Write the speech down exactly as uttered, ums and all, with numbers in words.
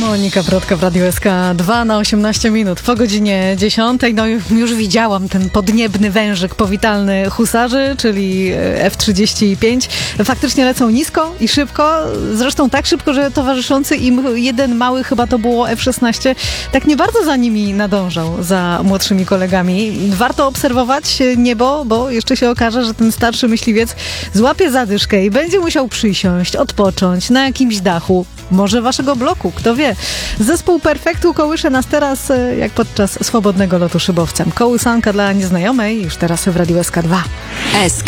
Monika Brodka w Radiu S K dwa na osiemnaście minut po godzinie dziesiątej. No już widziałam ten podniebny wężyk powitalny husarzy, czyli F trzydzieści pięć. Faktycznie lecą nisko i szybko, zresztą tak szybko, że towarzyszący im jeden mały, chyba to było F szesnaście, tak nie bardzo za nimi nadążał, za młodszymi kolegami. Warto obserwować niebo, bo jeszcze się okaże, że ten starszy myśliwiec złapie zadyszkę i będzie musiał przysiąść, odpocząć na jakimś dachu. Może waszego bloku, kto wie. Zespół Perfektu kołysze nas teraz jak podczas swobodnego lotu szybowcem. Kołysanka dla nieznajomej już teraz w Radiu S K dwa. S K